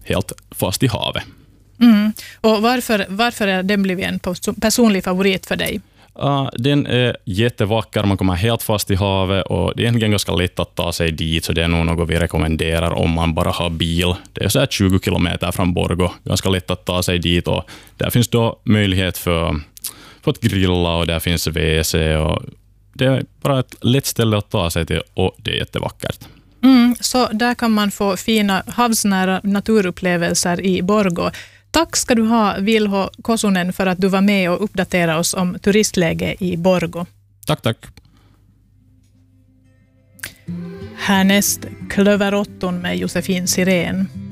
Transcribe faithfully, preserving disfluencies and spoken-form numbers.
helt fast i havet. Mm. Och varför, varför är den blivit en personlig favorit för dig? Uh, den är jättevacker, man kommer helt fast i havet och det är egentligen ganska lätt att ta sig dit, så det är nog något vi rekommenderar om man bara har bil. Det är så här tjugo kilometer från Borgå, ganska lätt att ta sig dit och där finns då möjlighet för, för att grilla och där finns W C och det är bara ett lätt ställe att ta sig till och det är jättevackert. Mm, så där kan man få fina havsnära naturupplevelser i Borgå. Tack ska du ha, Vilho Kosunen, för att du var med och uppdaterade oss om turistläge i Borgå. Tack, tack. Härnäst Klöverotton med Josefin Sirén.